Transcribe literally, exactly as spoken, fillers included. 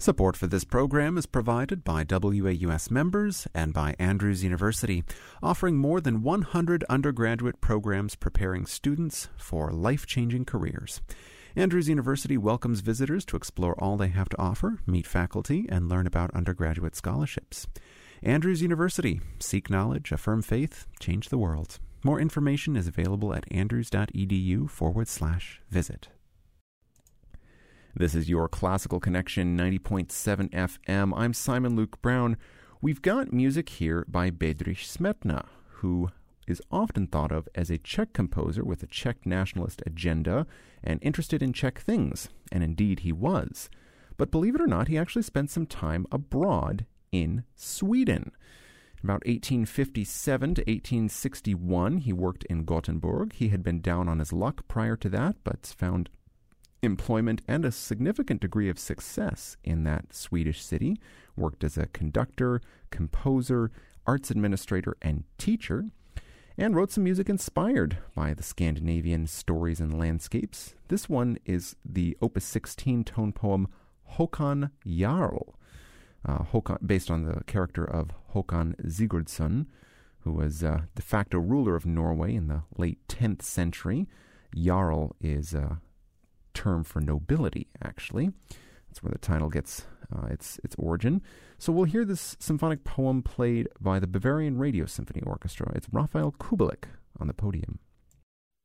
Support for this program is provided by W A U S members and by Andrews University, offering more than one hundred undergraduate programs preparing students for life-changing careers. Andrews University welcomes visitors to explore all they have to offer, meet faculty, and learn about undergraduate scholarships. Andrews University. Seek knowledge, affirm faith, change the world. More information is available at andrews.edu forward slash visit. This is your Classical Connection ninety point seven F M. I'm Simon Luke Brown. We've got music here by Bedřich Smetana, who is often thought of as a Czech composer with a Czech nationalist agenda and interested in Czech things, and indeed he was. But believe it or not, he actually spent some time abroad in Sweden. About eighteen fifty-seven to eighteen sixty-one, he worked in Gothenburg. He had been down on his luck prior to that, but found employment and a significant degree of success in that Swedish city, worked as a conductor, composer, arts administrator, and teacher, and wrote some music inspired by the Scandinavian stories and landscapes. This one is the Opus sixteen tone poem Håkan Jarl, uh, Håkan, based on the character of Håkan Sigurdsson, who was uh, de facto ruler of Norway in the late tenth century. Jarl is a uh, term for nobility, actually. That's where the title gets uh, its its origin. So we'll hear this symphonic poem played by the Bavarian Radio Symphony Orchestra. It's Raphael Kubelik on the podium.